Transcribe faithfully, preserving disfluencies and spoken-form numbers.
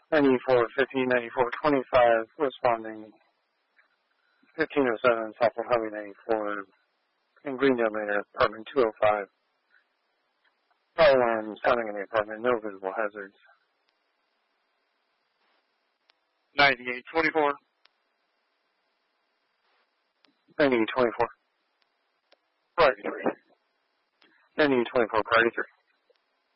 ninety-four fifteen, ninety-four twenty-five, responding fifteen oh seven, Southwell Highway ninety-four, in Greendale Manor, apartment two oh five. Fire alarm sounding in the apartment, no visible hazards. ninety-eight twenty-four. ninety-eight twenty-four. Priority three. ninety-eight twenty-four, priority three.